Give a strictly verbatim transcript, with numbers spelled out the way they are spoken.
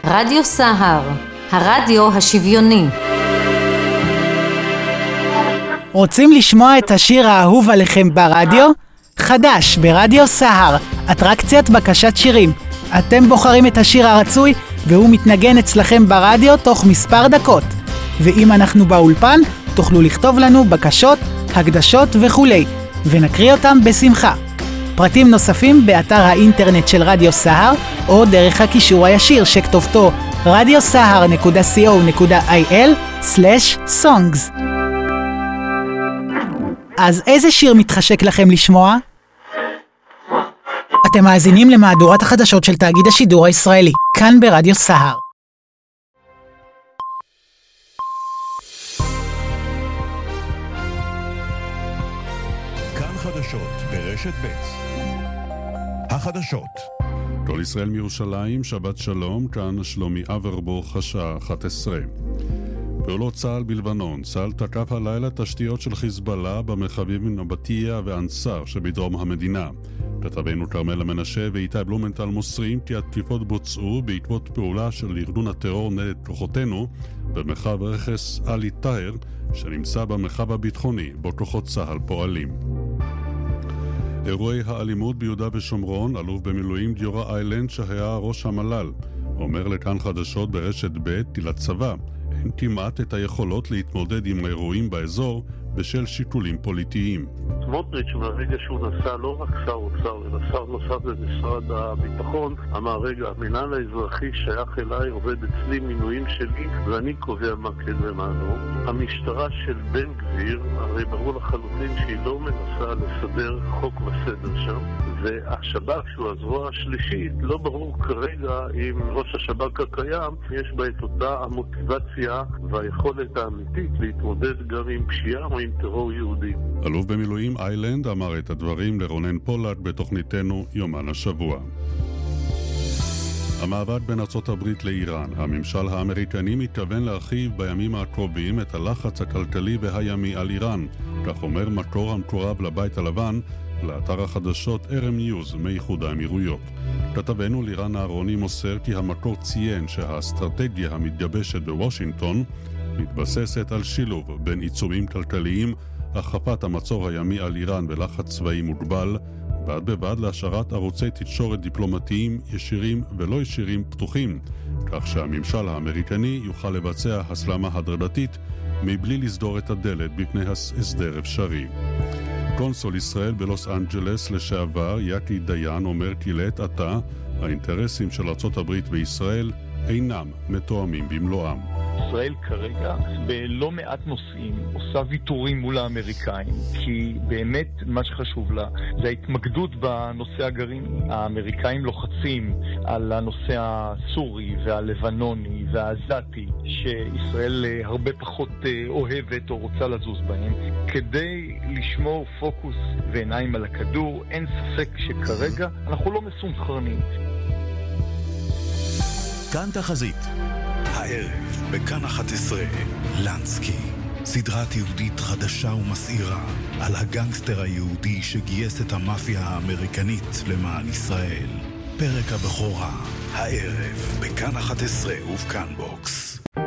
רדיו סהר, הרדיו השוויוני. רוצים לשמוע את השיר האהוב עליכם ברדיו? חדש ברדיו סהר, אטרקציית בקשת שירים. אתם בוחרים את השיר הרצוי והוא מתנגן אצלכם ברדיו תוך מספר דקות. ואם אנחנו באולפן, תוכלו לכתוב לנו בקשות, הקדשות וכולי, ונקריא אותם בשמחה. פרטים נוספים באתר האינטרנט של רדיו סהר, או דרך הקישור הישיר שכתובתו רדיו סהר נקודה סי או נקודה איי אל סלש סונגס. אז איזה שיר מתחשק לכם לשמוע? אתם מאזינים למהדורת החדשות של תאגיד השידור הישראלי, כאן ברדיו סהר. כאן חדשות ברשת ב'. החדשות. כל ישראל מירושלים, שבת שלום, כאן שלומי אברבוך, השעה אחת עשרה. פעולות צה"ל בלבנון. צה"ל תקף הלילה תשתיות של חיזבאללה במרחבים נבטיה ואנסר שבדרום המדינה. כתבנו כרמל מנשה ואיתי בלומנטל מוסרים כי התקיפות בוצעו בעקבות פעולה של ארגון הטרור נגד כוחותינו במרחב רכס עלי טאהר שנמצא במרחב הביטחוני בו כוחות צה"ל פועלים. אירועי האלימות ביהודה ושומרון, אלוף במילואים גיורא איילנד שהיה ראש המל"ל, אומר לכאן חדשות ברשת ב' כי לצבא אין כמעט את היכולות להתמודד עם האירועים באזור בשל שיקולים פוליטיים. סמוטריץ' מהרגע שהוא נסע לא רק שר אוצר, אלא שר נוסף במשרד הביטחון, אמר רגע, המינהל האזרחי שייך אליי, עובד אצלי, מינויים שלי, ואני קובע מה כן ומה לא. המשטרה של בן גביר, הרי ברור לחלוטין שהיא לא מנסה לסדר חוק וסדר שם, והשב"כ שהוא הזרוע השלישית, לא ברור כרגע אם ראש השב"כ הקיים יש בה את אותה המוטיבציה והיכולת האמיתית להתמודד גם עם פשיעה או עם טרור יהודי. אלוף במילואים איילנד אמר את הדברים לרונן פולק בתוכניתנו יומן השבוע. המאבק בין ארצות הברית לאיראן. הממשל האמריקני מתכוון להרחיב בימים הקרובים את הלחץ הכלכלי והימי על איראן, כך אומר מקור המקורב לבית הלבן לאתר החדשות ארם ניוז מאיחוד האמירויות. כתבנו לירן אהרוני מוסר כי המקור ציין שהאסטרטגיה המתגבשת בוושינגטון מתבססת על שילוב בין עיצומים כלכליים, הכפת המצור הימי על איראן ולחץ צבאי מוגבל, בד בבד להשארת ערוצי תקשורת דיפלומטיים ישירים ולא ישירים פתוחים, כך שהממשל האמריקני יוכל לבצע הסלמה הדרגתית מבלי לסדור את הדלת בפני הסדר אפשרי. קונסול ישראל בלוס אנג'לס לשעבר יקי דיין אומר כי לעת עתה האינטרסים של ארצות הברית בישראל אינם מתואמים במלואם. ישראל כרגע בלא מעט נושאים עושה ויתורים מול האמריקאים, כי באמת מה שחשוב לה זה ההתמקדות בנושא הגרעיני. האמריקאים לוחצים על הנושא הסורי והלבנוני והעזתי שישראל הרבה פחות אוהבת או רוצה לזוז בהם. כדי לשמור פוקוס ועיניים על הכדור, אין ספק שכרגע אנחנו לא מסונכרנים. כאן תחזית. הערב בכאן אחת עשרה, לנסקי, סדרה תיעודית חדשה ומסעירה על הגנגסטר היהודי שגייס את המאפיה האמריקנית למען ישראל. פרק הבכורה, הערב בכאן אחת עשרה ובכאן בוקס.